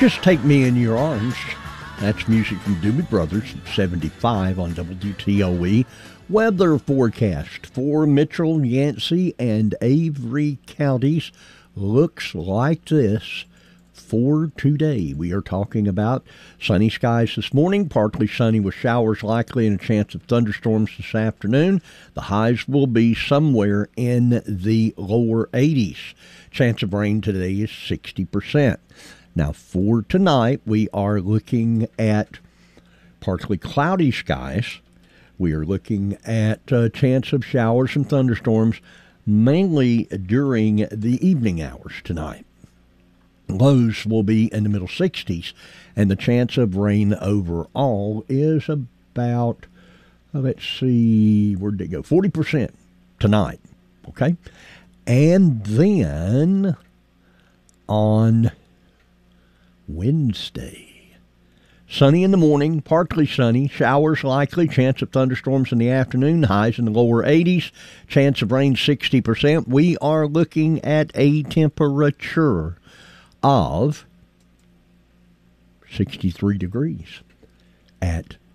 Just Take Me in Your Arms. That's music from Doobie Brothers, 75 on WTOE. Weather forecast for Mitchell, Yancey, and Avery counties looks like this for today. We are talking about sunny skies this morning, partly sunny with showers likely and a chance of thunderstorms this afternoon. The highs will be somewhere in the lower 80s. Chance of rain today is 60%. Now, for tonight, we are looking at partly cloudy skies. We are looking at a chance of showers and thunderstorms, mainly during the evening hours tonight. Lows will be in the middle 60s, and the chance of rain overall is about, let's see, where'd it go? 40% tonight, okay? And then on Wednesday, sunny in the morning, partly sunny, showers likely, chance of thunderstorms in the afternoon, highs in the lower 80s, chance of rain 60%. We are looking at a temperature of 63 degrees at